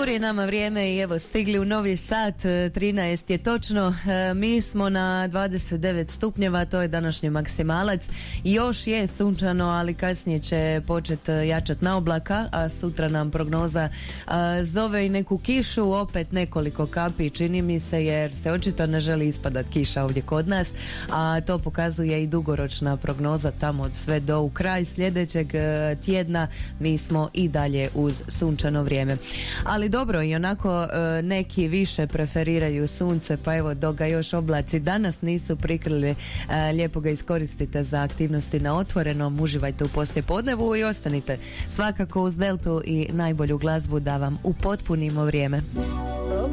Curi nama vrijeme i evo stigli u novi sat, 13 je točno, mi smo na 29 stupnjeva, to je današnji maksimalac. Još je sunčano, ali kasnije će početi jačati na oblaka, a sutra nam prognoza zove i neku kišu, opet nekoliko kapi čini mi se, jer se očito ne želi ispadat kiša ovdje kod nas, a to pokazuje i dugoročna prognoza tamo od sve do u kraj sljedećeg tjedna. Mi smo i dalje uz sunčano vrijeme. Ali dobro, i onako neki više preferiraju sunce, pa evo dok ga još oblaci danas nisu prikrili, lijepo ga iskoristite za aktivnosti na otvorenom, uživajte u poslijepodnevu i ostanite svakako uz Deltu i najbolju glazbu da vam upotpunimo vrijeme.